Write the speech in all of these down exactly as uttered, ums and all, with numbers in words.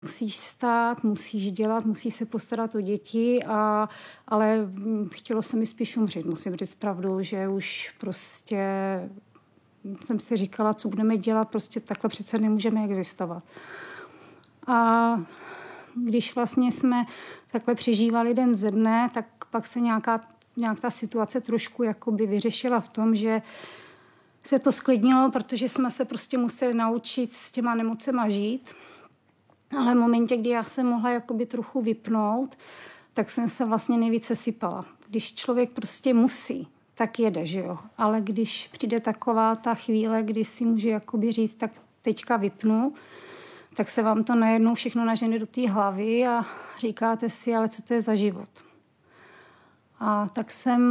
Musíš stát, musíš dělat, musíš se postarat o děti, a, ale chtělo se mi spíš umřít, musím říct pravdu, že už prostě jsem si říkala, co budeme dělat, prostě takhle přece nemůžeme existovat. A když vlastně jsme takhle přežívali den ze dne, tak pak se nějaká, nějak ta situace trošku jakoby vyřešila v tom, že se to sklidnilo, protože jsme se prostě museli naučit s těma nemocema žít. Ale v momentě, kdy já jsem mohla jakoby trochu vypnout, tak jsem se vlastně nejvíce sypala. Když člověk prostě musí, tak jede, že jo. Ale když přijde taková ta chvíle, kdy si může jakoby říct, tak teďka vypnu, tak se vám to najednou všechno nažene do té hlavy a říkáte si, ale co to je za život. A tak jsem...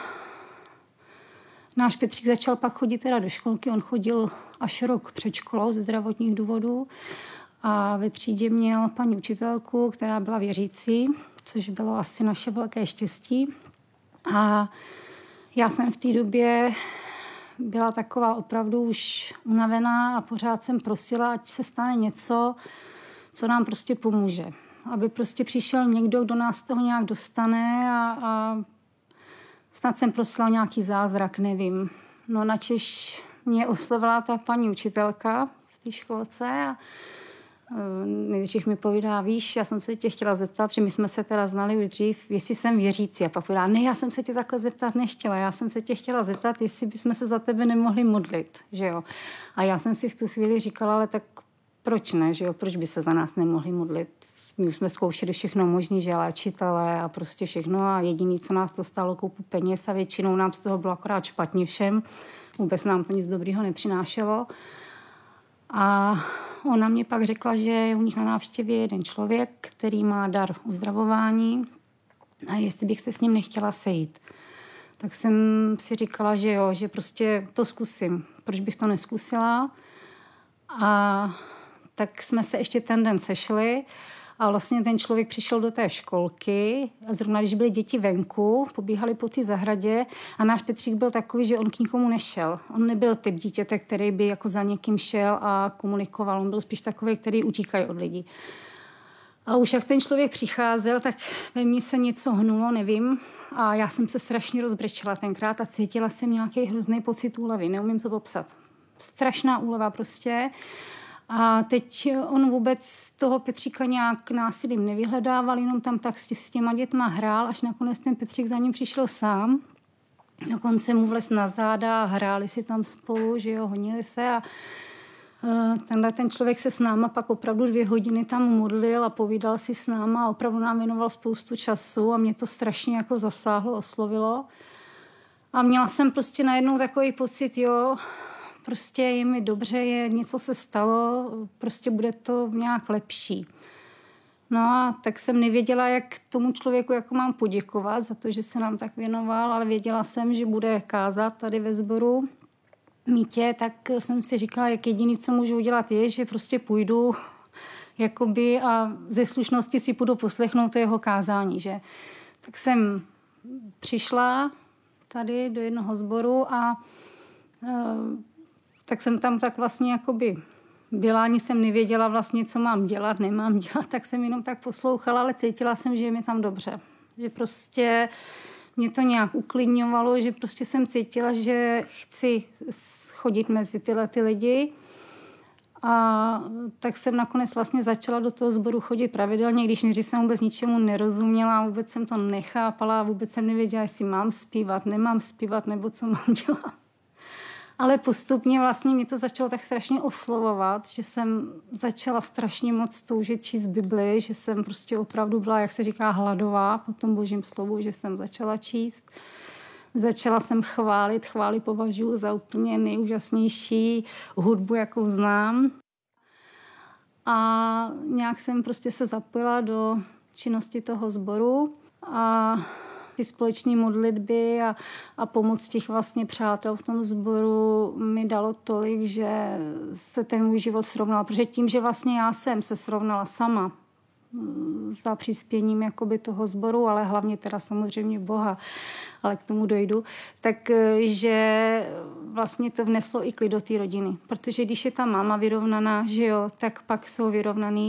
Náš Petřík začal pak chodit teda do školky, on chodil až rok před školou ze zdravotních důvodů. A ve třídě měl paní učitelku, která byla věřící, což bylo asi naše velké štěstí. A já jsem v té době byla taková opravdu už unavená a pořád jsem prosila, ať se stane něco, co nám prostě pomůže. Aby prostě přišel někdo, kdo nás z toho nějak dostane, a, a snad jsem prosila o nějaký zázrak, nevím. No načež mě oslovila ta paní učitelka v té školce a nejdřív mi povídá, víš, já jsem se tě chtěla zeptat, protože my jsme se teda znali už dřív, jestli jsem věřící. A pak povídá, ne, já jsem se tě takhle zeptat nechtěla, já jsem se tě chtěla zeptat, jestli bychom se za tebe nemohli modlit, že jo. A já jsem si v tu chvíli říkala, ale tak proč ne, že jo, proč by se za nás nemohli modlit. My už jsme zkoušeli všechno možný, že léčitelé a prostě všechno, a jediný, co nás to stálo, koupu peněz, a většinou nám z toho bylo akorát špatně všem. Vůbec nám to nic dobrýho nepřinášelo. A ona mě pak řekla, že je u nich na návštěvě jeden člověk, který má dar uzdravování, a jestli bych se s ním nechtěla sejít. Tak jsem si říkala, že jo, že prostě to zkusím. Proč bych to neskusila? A tak jsme se ještě ten den sešli a vlastně ten člověk přišel do té školky a zrovna když byly děti venku, pobíhali po té zahradě, a náš Petřík byl takový, že on k nikomu nešel. On nebyl typ dítěte, který by jako za někým šel a komunikoval. On byl spíš takový, který utíkají od lidí. A už jak ten člověk přicházel, tak ve mně se něco hnulo, nevím. A já jsem se strašně rozbrečela tenkrát a cítila jsem nějaký hrozný pocit úlevy. Neumím to popsat. Strašná úleva prostě. A teď on vůbec toho Petříka nějak násilím nevyhledával, jenom tam tak s těma dětma hrál, až nakonec ten Petřík za ním přišel sám. Dokonce mu vlez na záda a hráli si tam spolu, že jo, honili se, a tenhle ten člověk se s náma pak opravdu dvě hodiny tam modlil a povídal si s náma a opravdu nám věnoval spoustu času a mě to strašně jako zasáhlo, oslovilo. A měla jsem prostě najednou takový pocit, jo, prostě je mi dobře, je, něco se stalo, prostě bude to nějak lepší. No a tak jsem nevěděla, jak tomu člověku jako mám poděkovat za to, že se nám tak věnoval, ale věděla jsem, že bude kázat tady ve sboru Mítě, tak jsem si říkala, jak jediný, co můžu udělat, je, že prostě půjdu jakoby a ze slušnosti si půjdu poslechnout to jeho kázání, že. Tak jsem přišla tady do jednoho sboru a tak jsem tam tak vlastně jakoby byla, ani jsem nevěděla vlastně, co mám dělat, nemám dělat, tak jsem jenom tak poslouchala, ale cítila jsem, že je mi tam dobře. Že prostě mě to nějak uklidňovalo, že prostě jsem cítila, že chci chodit mezi tyhle ty lidi. A tak jsem nakonec vlastně začala do toho sboru chodit pravidelně, když nejdřív jsem vůbec ničemu nerozuměla, vůbec jsem to nechápala, vůbec jsem nevěděla, jestli mám zpívat, nemám zpívat, nebo co mám dělat. Ale postupně vlastně mě to začalo tak strašně oslovovat, že jsem začala strašně moc toužit číst Bibli, že jsem prostě opravdu byla, jak se říká, hladová po tom Božím slovu, že jsem začala číst. Začala jsem chválit, chvály považuji za úplně nejúžasnější hudbu, jakou znám. A nějak jsem prostě se zapojila do činnosti toho sboru a ty společné modlitby a, a pomoc těch vlastně přátel v tom sboru mi dalo tolik, že se ten můj život srovnal. Protože tím, že vlastně já jsem se srovnala sama za přispěním jakoby toho sboru, ale hlavně teda samozřejmě Boha, ale k tomu dojdu, takže vlastně to vneslo i klid do té rodiny. Protože když je ta máma vyrovnaná, že jo, tak pak jsou vyrovnaný i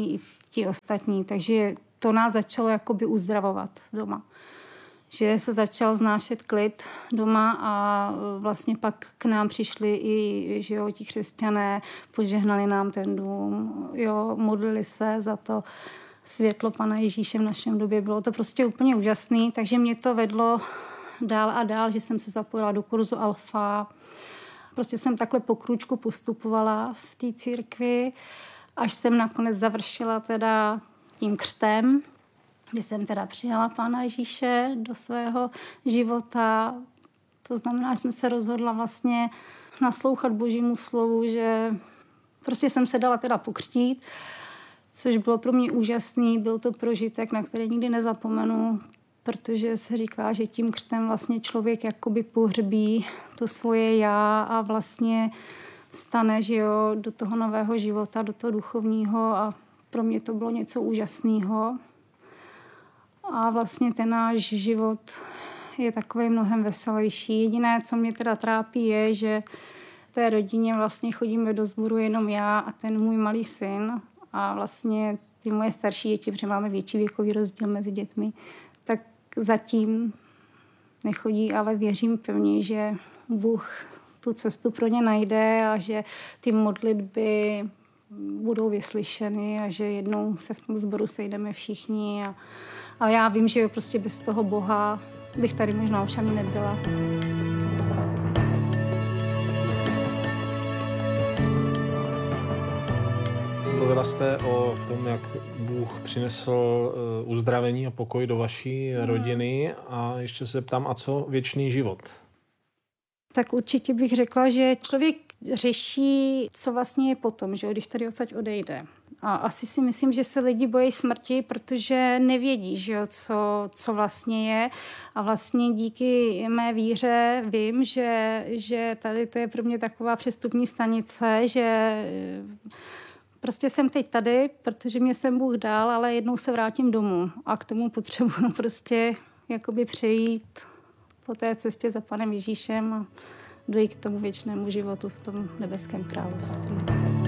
ti ostatní. Takže to nás začalo jakoby uzdravovat doma. Že se začal znášet klid doma a vlastně pak k nám přišli i, že jo, ti křesťané, požehnali nám ten dům, jo, modlili se za to světlo Pana Ježíše v našem době. Bylo to prostě úplně úžasný, takže mě to vedlo dál a dál, že jsem se zapojila do kurzu Alfa. Prostě jsem takhle po krůčku postupovala v té církvi, až jsem nakonec završila teda tím křtem, kdy jsem teda přijala Pána Ježíše do svého života. To znamená, že jsem se rozhodla vlastně naslouchat Božímu slovu, že prostě jsem se dala teda pokřtít, což bylo pro mě úžasný. Byl to prožitek, na který nikdy nezapomenu, protože se říká, že tím křtem vlastně člověk jakoby pohřbí to svoje já a vlastně vstane, že jo, do toho nového života, do toho duchovního a pro mě to bylo něco úžasného. A vlastně ten náš život je takový mnohem veselější. Jediné, co mě teda trápí, je, že v té rodině vlastně chodíme do sboru jenom já a ten můj malý syn a vlastně ty moje starší děti, protože máme větší věkový rozdíl mezi dětmi, tak zatím nechodí, ale věřím pevně, že Bůh tu cestu pro ně najde a že ty modlitby budou vyslyšeny a že jednou se v tom sboru sejdeme všichni. A, a já vím, že prostě bez toho Boha bych tady možná už ani nebyla. Mluvila jste o tom, jak Bůh přinesl uzdravení a pokoj do vaší rodiny a ještě se ptám, a co věčný život? Tak určitě bych řekla, že člověk řeší, co vlastně je potom, že když tady odsaď odejde. A asi si myslím, že se lidi bojí smrti, protože nevědí, že jo, co, co vlastně je. A vlastně díky mé víře vím, že, že tady to je pro mě taková přestupní stanice, že prostě jsem teď tady, protože mě sem Bůh dal, ale jednou se vrátím domů. A k tomu potřebuji prostě jakoby přejít po té cestě za Panem Ježíšem a dojít k tomu věčnému životu v tom nebeském království.